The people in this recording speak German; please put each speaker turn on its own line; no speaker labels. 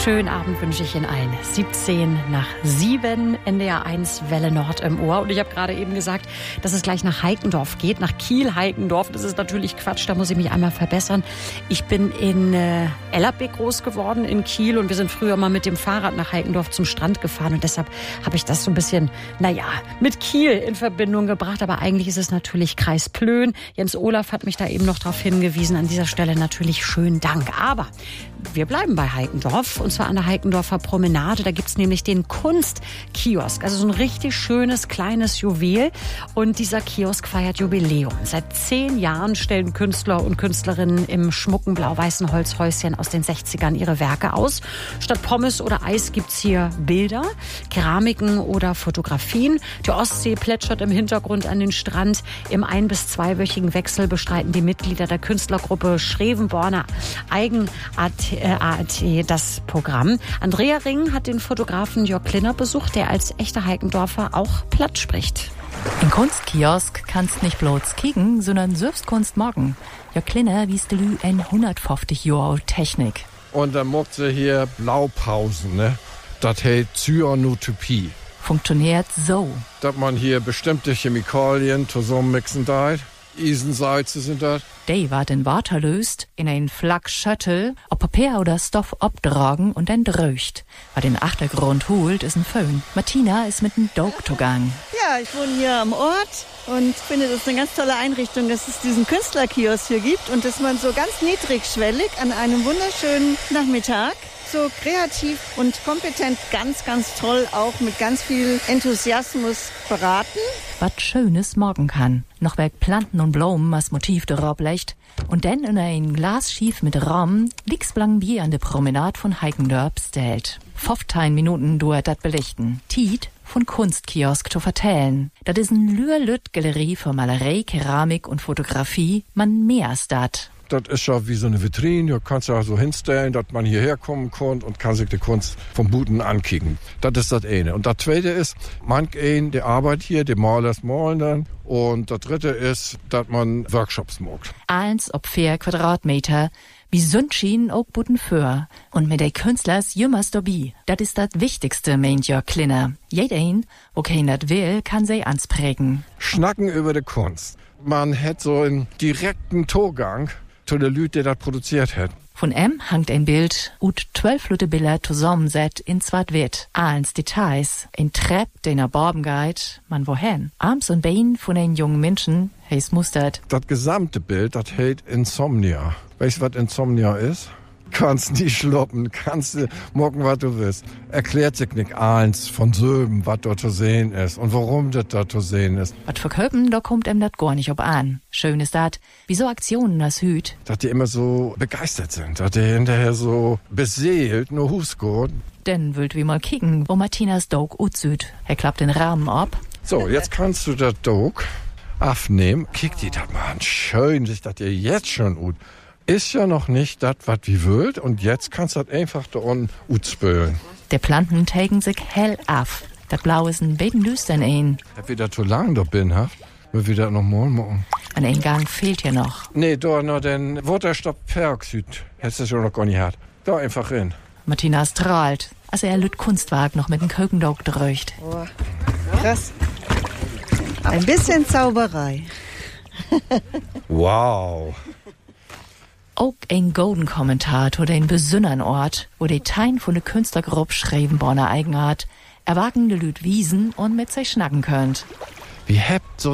Schönen Abend wünsche ich Ihnen allen. 6:17 NDR 1 Welle Nord im Ohr. Und ich habe gerade eben gesagt, dass es gleich nach Heikendorf geht, nach Kiel-Heikendorf. Das ist natürlich Quatsch, da muss ich mich einmal verbessern. Ich bin in Ellerbeck groß geworden, in Kiel. Und wir sind früher mal mit dem Fahrrad nach Heikendorf zum Strand gefahren. Und deshalb habe ich das so ein bisschen, mit Kiel in Verbindung gebracht. Aber eigentlich ist es natürlich Kreis Plön. Jens Olaf hat mich da eben noch darauf hingewiesen. An dieser Stelle natürlich schönen Dank. Aber wir bleiben bei Heikendorf, und zwar an der Heikendorfer Promenade. Da gibt's nämlich den Kunstkiosk, also so ein richtig schönes, kleines Juwel. Und dieser Kiosk feiert Jubiläum. Seit 10 Jahren stellen Künstler und Künstlerinnen im schmucken blau-weißen Holzhäuschen aus den 60ern ihre Werke aus. Statt Pommes oder Eis gibt's hier Bilder, Keramiken oder Fotografien. Die Ostsee plätschert im Hintergrund an den Strand. Im 1- bis 2-wöchigen Wechsel bestreiten die Mitglieder der Künstlergruppe Schrevenborner AT das Programm. Andrea Ring hat den Fotografen Jörg Klinner besucht, der als echter Heikendorfer auch platt spricht.
Im Kunstkiosk kannst nicht bloß kicken, sondern selbst Kunst morgen. Jörg Klinner wies de Lü en 150 Jahre alt Technik.
Und dann macht sie hier Blaupausen, ne? Das heißt Cyanotopie.
Funktioniert so.
Dass man hier bestimmte Chemikalien zusammenmixen darf. Isensalze sind das.
Die wird in Wasser löst, in ein Flak Schüttel, ob Papier oder Stoff abtragen und dann dröcht. Was den Achtergrund holt, ist ein Föhn. Martina ist mit dem Dog-Togang.
Ja, ich wohne hier am Ort und finde, das ist eine ganz tolle Einrichtung, dass es diesen Künstlerkiosk hier gibt und dass man so ganz niedrigschwellig an einem wunderschönen Nachmittag so kreativ und kompetent, ganz, ganz toll, auch mit ganz viel Enthusiasmus beraten.
Was Schönes morgen kann. Noch weg Planten und Blumen als Motiv darauf legt. Und dann in ein Glas schief mit Rahmen liegt's blank Bier an der Promenade von Heikendorf stellt. 15 Minuten dauert das belichten. Tiet von Kunstkiosk zu vertellen. Das ist ein Lühr-Lütt-Galerie für Malerei, Keramik und Fotografie. Man mehr als dat.
Das ist ja wie so eine Vitrine, du kannst ja so hinstellen, dass man hierher kommen kann und kann sich die Kunst vom Buten ankicken. Das ist das eine. Und das zweite ist, manch ein, der arbeitet hier, der Malers malen dann. Und das dritte ist, dass man Workshops macht.
1 auf 4 Quadratmeter, wie Sündschien auch Buten für. Und mit den Künstlers jümmers dabei. Das ist das Wichtigste, meint Jörg Klinner. Jeder, wo keiner das will, kann sie ansprägen.
Schnacken über die Kunst. Man hat so einen direkten Zugang zu der Leute, der das produziert hat.
Von hangt ein Bild, ut 12 Leute Bilder zusammenset in Zwart-Wit. Als Details, ein Trepp, den Barben geht, man wohin. Arms und Bein von den jungen Menschen, heißt mustert.
Das gesamte Bild, das heißt Insomnia. Weißt du, was Insomnia ist? Kannst nicht schloppen, kannst du morgen, was du willst. Erklärt sich nicht eins von Söben, was dort zu sehen ist und warum das dort zu sehen ist.
Was verköpen, da kommt ihm das gar nicht ob an. Schön ist das, wie so Aktionen das Hüt.
Dass die immer so begeistert sind, dass die hinterher so beseelt nur Husgurt.
Denn wollt wir mal kicken, wo Martinas Dog utsüht. Er klappt den Rahmen ab.
So, jetzt kannst du das Dog aufnehmen. Kick die das mal an. Schön, sich das dir jetzt schon ut. Ist ja noch nicht das, was wie wollt, und jetzt kannst du das einfach da unten utspülen.
Der Planten tagen sich hell auf. Das Blau ist ein bisschen düstern ein.
Hab wieder zu lang da bin, wir wieder noch mal machen.
Ein Eingang fehlt ja noch.
Nee, da noch den Wasserstoffperoxid. Hättest du schon noch gar nicht gehabt. Da einfach rein.
Martina strahlt, als er Lüt Kunstwerk noch mit dem Kökendog dröcht.
Oh, krass. Ein bisschen Zauberei.
Wow.
Auch ein Golden-Kommentar zu den besünnern Ort, wo die Tein von der Künstlergruppe Schrevenborner Eigenart erwagende Lüt wiesen und mit sich schnacken könnt.
Wie habt so